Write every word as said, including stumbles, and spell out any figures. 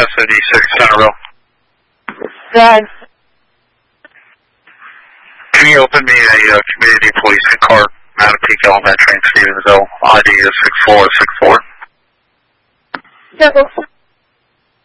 seventy-six Centerville. Right. Can you open me a uh, community policing card, Mount Peak Elementary in Stevensville? I D is six four six four. Circle.